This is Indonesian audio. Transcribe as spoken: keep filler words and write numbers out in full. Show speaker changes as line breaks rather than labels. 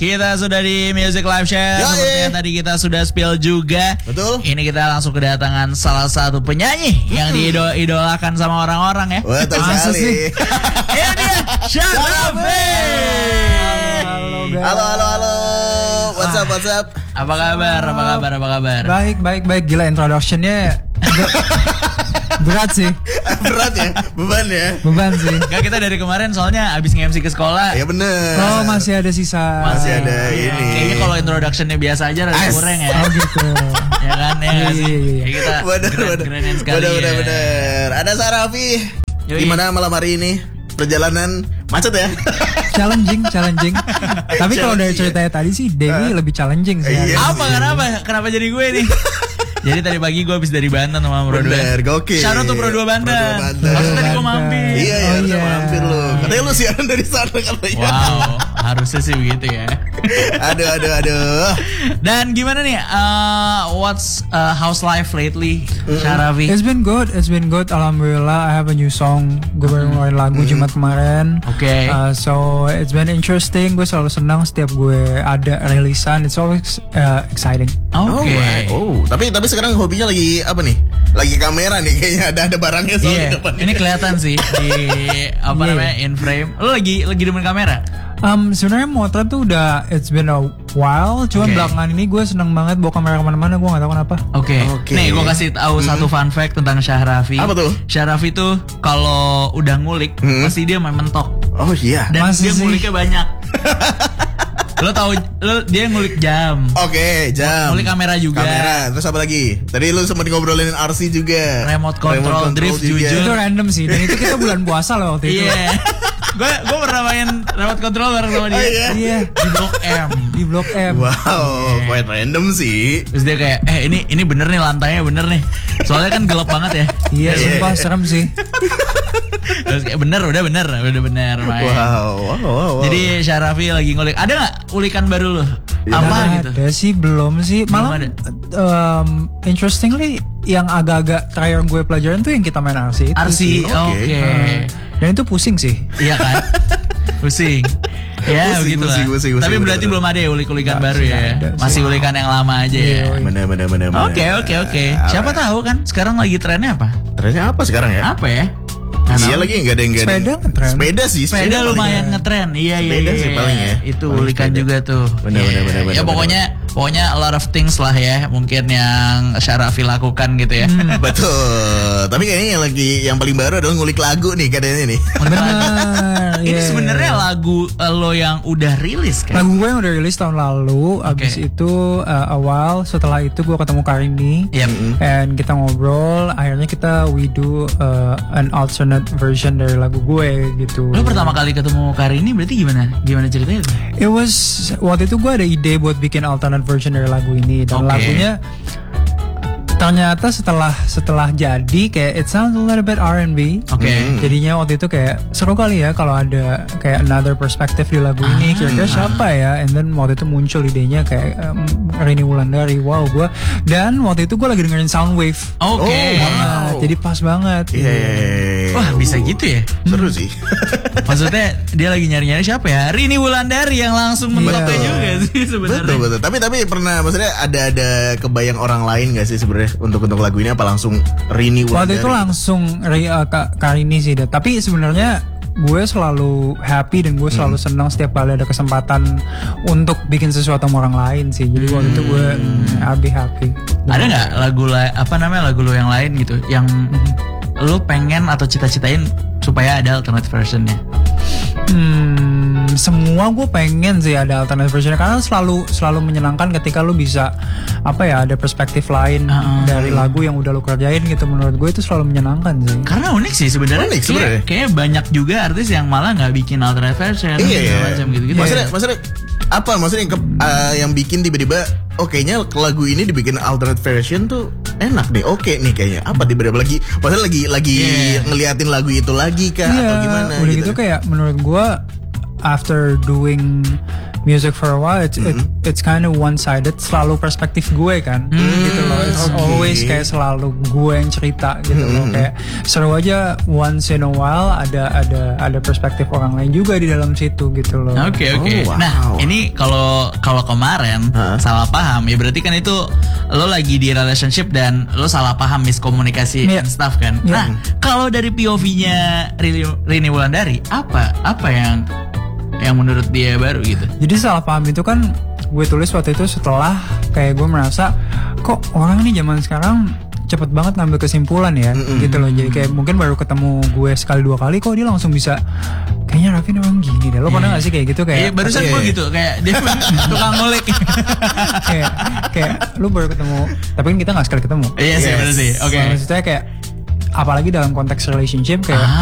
Kita sudah di Music Live Share.
Yo,
Sepertinya
eh.
tadi kita sudah spill juga.
Betul.
Ini kita langsung kedatangan salah satu penyanyi hmm. yang diidolakan sama orang-orang ya.
Betul
Masa
sekali.
sih? Ini dia Syarafi.
Halo, halo, halo, halo. What's up, what's up?
Apa kabar? Apa kabar? Apa kabar?
Baik, baik, baik. Gila introduction-nya berat sih.
Berat ya, beban ya.
Beban sih.
Gak, kita dari kemarin soalnya abis nge-M C ke sekolah.
Ya bener.
Oh, masih ada sisa.
Masih ada
Iya.
ini.
Kayaknya kalau introductionnya biasa aja rada
As.
kurang ya.
Oh gitu.
Ya kan ya nggak sih.
Iya, iya, iya.
Ya, kita
Bener,
keren,
bener.
kerenin sekali
Bener,
ya.
bener, bener. Ada Syarafi.
Yoi.
Gimana malam hari ini? Perjalanan macet ya?
Challenging, challenging. Tapi kalau dari
Challenging,
ceritanya tadi sih Dewi lebih challenging sih.
Iya.
Apa kenapa? Kenapa jadi gue nih? Jadi tadi pagi gue habis dari Banten sama Pro dua.
Bener, gokil.
Shout out to Pro dua Banten.
Pro dua Banten.
Maksudnya tadi gue
Banten.
mampir.
Iya, iya,
Oh,
harusnya
iya.
mampir lu. Katanya lu siaran dari sana katanya.
Wow, harusnya sih begitu ya.
Aduh, aduh, aduh.
Dan gimana nih? Uh, what's uh, how's life lately, Syarafi?
It's been good, it's been good. Alhamdulillah, I have a new song. Gue baru ngeluarin lagu Jumat kemarin.
Oke.
Uh, so it's been interesting. Gue selalu senang setiap gue ada rilisan. It's always uh, exciting.
Oke.
right. Oh, tapi tapi sekarang hobinya lagi apa nih? Lagi kamera nih kayaknya ada ada barangnya soalnya
Iya,
depan.
ini kelihatan sih di apa
Iya.
namanya in frame. Lo lagi lagi demen kamera?
Um, sebenarnya motret tuh udah it's been a while. Cuman
Oke.
belakangan ini gue seneng banget bawa kamera kemana-mana. Gue nggak tahu kenapa.
Oke.
Oke.
Nih gue kasih tahu satu fun fact tentang Syarafi.
Apa tuh?
Syarafi tuh kalau udah ngulik
Hmm.
pasti dia main mentok.
Oh iya.
Dan
Masa
dia
sih?
nguliknya banyak. Lo tahu lo dia ngulik jam.
Oke, jam.
Ngulik kamera juga.
Kamera, terus apa lagi? Tadi lu sempat ngobrolin R C juga.
Remote control, drift, jujur.
Itu random sih. Dan itu kita bulan puasa loh waktu itu.
Iya. Gue gue pernah main remote control bareng sama dia.
Oh, iya?
Iya.
Di Blok M.
Di Blok M.
Wow, quite random sih.
Terus dia kayak, eh ini ini bener nih lantainya bener nih. Soalnya kan gelap banget ya.
Iya,
Iya,
sumpah
iya.
serem sih.
Terus kayak bener, udah bener, udah bener main.
Wow, wow, wow. wow.
Jadi Syarafi lagi ngulik. Ada nggak ulikan baru lo?
Iya.
Apa
Nggak
gitu?
Ada sih, belum sih.
Belum
Malah
ada.
um, interestingly yang agak-agak terakhir gue pelajaran tuh yang kita main R C itu
R C,
sih.
oke.
Oke.
Dan itu pusing sih.
Iya kan? Pusing. Ya
Pusing,
begitulah.
pusing, pusing, pusing,
Tapi
bener,
berarti
bener.
belum ada ya ulik-ulikan
Nggak
baru
sih,
ya.
nggak ada sih.
Masih ulikan yang lama aja ya.
Iya,
Bener, bener, bener, bener.
Oke, oke, oke. Siapa tahu kan sekarang lagi trennya apa?
Trennya apa sekarang ya?
Apa ya?
Iya lagi nggak ada yang nggak ada.
Sepeda
yang-
ngetren.
Sepeda sih.
Sepeda
paling
lumayan
ya.
ngetren. Iya, iya,
Sepeda
iya.
sih paling ya.
Itu
Paling
ulikan
sepeda.
juga tuh.
Bener,
Iya.
bener, bener,
Ya
bener,
pokoknya pokoknya a lot of things lah ya mungkin yang Syarafi lakukan gitu ya.
Betul. Tapi kayaknya yang lagi yang paling baru adalah ngulik lagu nih katanya nih.
Benar.
Ini
iya.
sebenarnya lagu uh, lo yang udah rilis kan?
Lagu gue yang udah rilis tahun lalu. Abis
Oke.
itu uh, awal setelah itu gue ketemu Karini.
Yep.
And kita ngobrol. Akhirnya kita we do uh, an alternate version dari lagu gue gitu.
Lo pertama kali ketemu Karini berarti gimana? Gimana ceritanya tuh?
It was waktu itu gue ada ide buat bikin alternate version dari lagu ini dan
Oke.
lagunya ternyata setelah setelah jadi kayak it sounds a little bit R and B.
Oke.
Hmm.
Jadinya waktu itu kayak seru kali ya kalau ada kayak another perspective di lagu ini. Kira-kira siapa ya? And then waktu itu muncul idenya kayak um, Rini Wulandari. Wow, gue dan waktu itu gue lagi dengerin Soundwave.
Oke.
Oh, wow.
Nah, jadi pas banget.
Iya, iya, iya.
Wah, bisa gitu ya?
Seru sih.
Maksudnya dia lagi nyari-nyari siapa ya? Rini Wulandari yang langsung mentoknya
Iya.
juga sih sebenarnya.
Betul, betul. Tapi tapi pernah maksudnya ada ada kebayang orang lain gak sih sebenarnya untuk untuk lagu ini apa langsung Rini Wulandari?
Waktu itu langsung Ri, uh, Kak Karini sih deh. Tapi sebenarnya gue selalu happy dan gue selalu senang setiap kali ada kesempatan untuk bikin sesuatu sama orang lain sih. Jadi waktu itu gue mm, I'll be happy.
Ada nggak lagu la- apa namanya lagu lo yang lain gitu yang lo pengen atau cita-citain supaya ada alternate versionnya?
Hmm, semua gue pengen sih ada alternate version karena selalu selalu menyenangkan ketika lu bisa apa ya ada perspektif lain
Uh-uh.
dari lagu yang udah lu kerjain gitu. Menurut gue itu selalu menyenangkan sih.
Karena unik sih sebenarnya.
Unik
Kayak-
sebenarnya.
Kayaknya banyak juga artis yang malah nggak bikin alternate version
Iya,
segala
iya.
macam gitu-gitu.
Maksudnya, maksudnya apa? Maksudnya yang, ke- uh, yang bikin tiba-tiba, oh kayaknya lagu ini dibikin alternate version tuh enak deh. Oke nih kayaknya. Apa tiba-tiba lagi? Maksudnya lagi lagi
Iya.
ngeliatin lagu itu lagi kah?
Iya,
Atau gimana?
udah gitu kayak menurut gue after doing music for a while it's
Mm-hmm.
it, it's kind of one sided, selalu perspektif gue kan gitu loh. It's
okay.
always kayak selalu gue yang cerita gitu loh. Kayak seru aja once in a while ada ada ada perspektif orang lain juga di dalam situ gitu loh.
Oke oke.
Oh, wow.
Nah ini kalau kalau kemarin
Hah?
salah paham ya berarti kan itu lo lagi di relationship dan lo salah paham miskomunikasi
Iya.
and stuff kan.
Iya.
Nah kalau dari P O V-nya Rini, Rini Wulandari apa apa yang yang menurut dia baru gitu?
Jadi salah paham itu kan gue tulis waktu itu setelah kayak gue merasa kok orang ini zaman sekarang cepet banget ngambil kesimpulan ya gitu loh. Jadi kayak mungkin baru ketemu gue sekali dua kali kok dia langsung bisa kayaknya Raffi memang gini deh. Lo pernah gak sih kayak gitu kayak
Iya barusan
Iya,
gue
iya.
gitu kayak dia tukang ngulik.
kayak kayak lu baru ketemu tapi kan kita nggak sekali ketemu.
Iya sih
Yes.
benar sih. Oke.
Maksudnya kayak apalagi dalam konteks relationship kayak